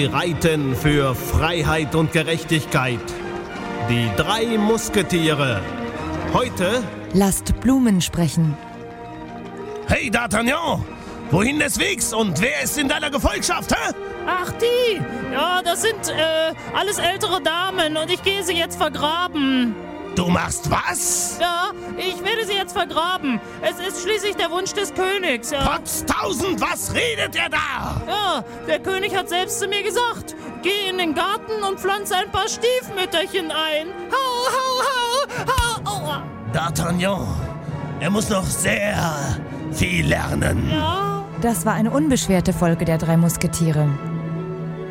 reiten für Freiheit und Gerechtigkeit. Die 3 Musketiere. Heute... Lasst Blumen sprechen. Hey, D'Artagnan! Wohin des Wegs und wer ist in deiner Gefolgschaft, hä? Ach, die! Ja, das sind alles ältere Damen und ich gehe sie jetzt vergraben. Du machst was? Ja, ich werde sie jetzt vergraben. Es ist schließlich der Wunsch des Königs, ja. Potztausend, was redet er da? Ja, der König hat selbst zu mir gesagt, geh in den Garten und pflanze ein paar Stiefmütterchen ein. Hau, hau, hau, hau. Aua. D'Artagnan, er muss noch sehr viel lernen. Ja. Das war eine unbeschwerte Folge der 3 Musketiere.